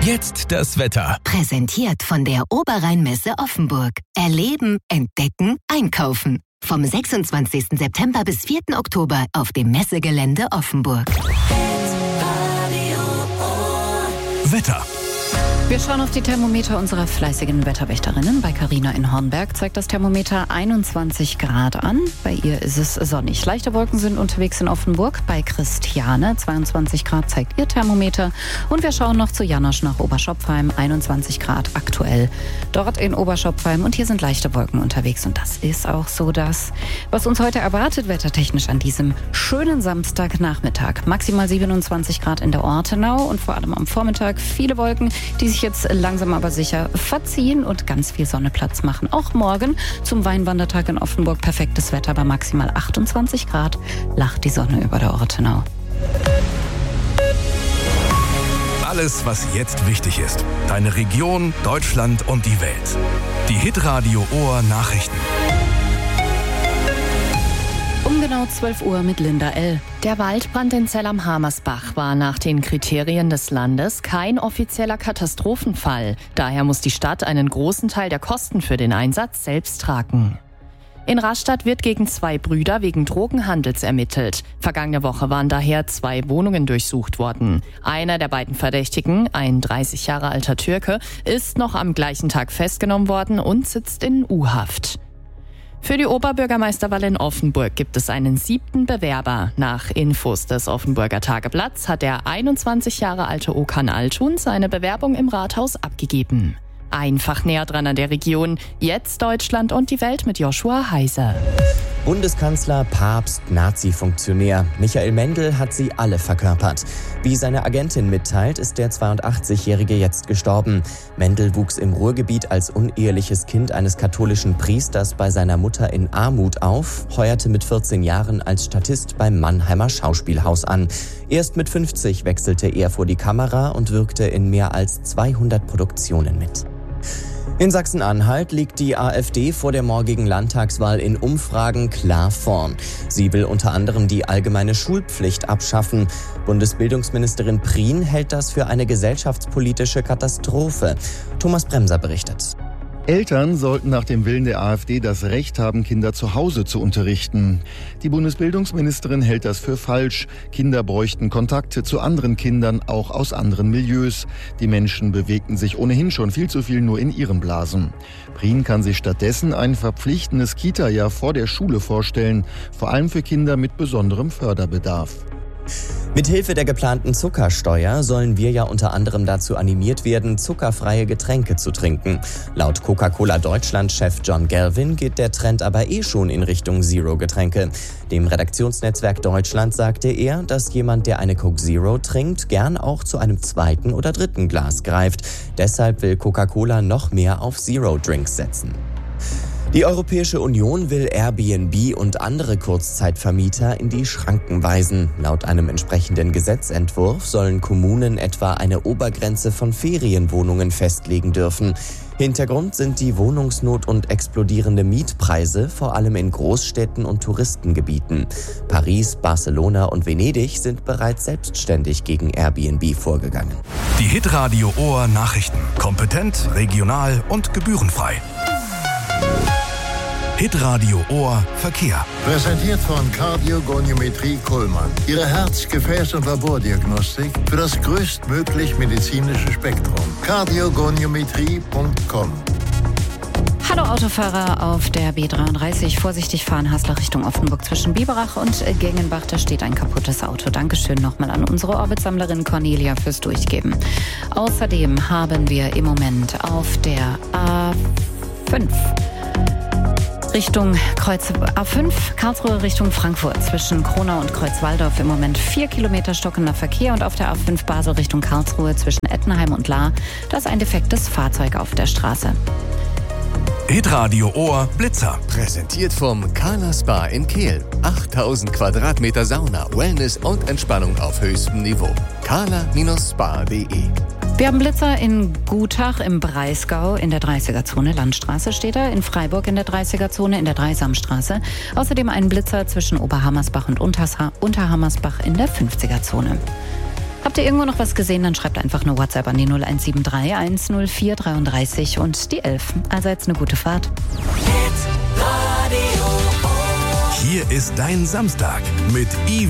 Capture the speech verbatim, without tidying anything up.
Jetzt das Wetter. Präsentiert von der Oberrheinmesse Offenburg. Erleben, entdecken, einkaufen. Vom sechsundzwanzigsten September bis vierten Oktober auf dem Messegelände Offenburg. Wetter. Wir schauen auf die Thermometer unserer fleißigen Wetterwächterinnen. Bei Carina in Hornberg zeigt das Thermometer einundzwanzig Grad an. Bei ihr ist es sonnig. Leichte Wolken sind unterwegs in Offenburg. Bei Christiane zweiundzwanzig Grad zeigt ihr Thermometer. Und wir schauen noch zu Janosch nach Oberschopfheim. einundzwanzig Grad aktuell dort in Oberschopfheim. Und hier sind leichte Wolken unterwegs. Und das ist auch so das, was uns heute erwartet, wettertechnisch an diesem schönen Samstagnachmittag. Maximal siebenundzwanzig Grad in der Ortenau und vor allem am Vormittag viele Wolken, die sich jetzt langsam aber sicher verziehen und ganz viel Sonne Platz machen. Auch morgen zum Weinwandertag in Offenburg perfektes Wetter bei maximal achtundzwanzig Grad. Lacht die Sonne über der Ortenau. Alles, was jetzt wichtig ist. Deine Region, Deutschland und die Welt. Die Hitradio Ohr Nachrichten. Um genau zwölf Uhr mit Linda L. Der Waldbrand in Zell am Hamersbach war nach den Kriterien des Landes kein offizieller Katastrophenfall. Daher muss die Stadt einen großen Teil der Kosten für den Einsatz selbst tragen. In Rastatt wird gegen zwei Brüder wegen Drogenhandels ermittelt. Vergangene Woche waren daher zwei Wohnungen durchsucht worden. Einer der beiden Verdächtigen, ein dreißig Jahre alter Türke, ist noch am gleichen Tag festgenommen worden und sitzt in U-Haft. Für die Oberbürgermeisterwahl in Offenburg gibt es einen siebten Bewerber. Nach Infos des Offenburger Tageblatts hat der einundzwanzig Jahre alte Okan Altun seine Bewerbung im Rathaus abgegeben. Einfach näher dran an der Region. Jetzt Deutschland und die Welt mit Joshua Heiser. Bundeskanzler, Papst, Nazi-Funktionär. Michael Mendel hat sie alle verkörpert. Wie seine Agentin mitteilt, ist der zweiundachtzigjährige jetzt gestorben. Mendel wuchs im Ruhrgebiet als uneheliches Kind eines katholischen Priesters bei seiner Mutter in Armut auf, heuerte mit vierzehn Jahren als Statist beim Mannheimer Schauspielhaus an. Erst mit fünfzig wechselte er vor die Kamera und wirkte in mehr als zweihundert Produktionen mit. In Sachsen-Anhalt liegt die AfD vor der morgigen Landtagswahl in Umfragen klar vorn. Sie will unter anderem die allgemeine Schulpflicht abschaffen. Bundesbildungsministerin Prien hält das für eine gesellschaftspolitische Katastrophe. Thomas Bremser berichtet. Eltern sollten nach dem Willen der AfD das Recht haben, Kinder zu Hause zu unterrichten. Die Bundesbildungsministerin hält das für falsch. Kinder bräuchten Kontakte zu anderen Kindern, auch aus anderen Milieus. Die Menschen bewegten sich ohnehin schon viel zu viel nur in ihren Blasen. Prien kann sich stattdessen ein verpflichtendes Kita-Jahr vor der Schule vorstellen, vor allem für Kinder mit besonderem Förderbedarf. Mithilfe der geplanten Zuckersteuer sollen wir ja unter anderem dazu animiert werden, zuckerfreie Getränke zu trinken. Laut Coca-Cola Deutschland-Chef John Galvin geht der Trend aber eh schon in Richtung Zero-Getränke. Dem Redaktionsnetzwerk Deutschland sagte er, dass jemand, der eine Coke Zero trinkt, gern auch zu einem zweiten oder dritten Glas greift. Deshalb will Coca-Cola noch mehr auf Zero-Drinks setzen. Die Europäische Union will Airbnb und andere Kurzzeitvermieter in die Schranken weisen. Laut einem entsprechenden Gesetzentwurf sollen Kommunen etwa eine Obergrenze von Ferienwohnungen festlegen dürfen. Hintergrund sind die Wohnungsnot und explodierende Mietpreise, vor allem in Großstädten und Touristengebieten. Paris, Barcelona und Venedig sind bereits selbstständig gegen Airbnb vorgegangen. Die Hitradio Ohr Nachrichten. Kompetent, regional und gebührenfrei. Hitradio Ohr Verkehr. Präsentiert von Kardiogoniometrie Kuhlmann. Ihre Herz-, Gefäß- und Labordiagnostik für das größtmöglich medizinische Spektrum. kardiogoniometrie punkt com. Hallo Autofahrer auf der B dreiunddreißig. Vorsichtig fahren, Haslar Richtung Offenburg zwischen Biberach und Gengenbach. Da steht ein kaputtes Auto. Dankeschön nochmal an unsere Orbitsammlerin Cornelia fürs Durchgeben. Außerdem haben wir im Moment auf der A fünf Richtung Kreuz A fünf, Karlsruhe Richtung Frankfurt zwischen Kronau und Kreuzwaldorf im Moment vier Kilometer stockender Verkehr und auf der A fünf Basel Richtung Karlsruhe zwischen Ettenheim und Lahr, da ist ein defektes Fahrzeug auf der Straße. Hitradio Ohr Blitzer. Präsentiert vom Kala Spa in Kehl. achttausend Quadratmeter Sauna, Wellness und Entspannung auf höchstem Niveau. kala Spa punkt de. Wir haben Blitzer in Gutach im Breisgau in der dreißiger-Zone, Landstraße steht er, in Freiburg in der dreißiger-Zone in der Dreisamstraße. Außerdem einen Blitzer zwischen Oberhammersbach und Untersha- Unterhammersbach in der fünfziger-Zone. Habt ihr irgendwo noch was gesehen, dann schreibt einfach eine WhatsApp an die null eins sieben drei eins null vier dreiunddreißig und die elf. Also jetzt eine gute Fahrt. Hier ist dein Samstag mit I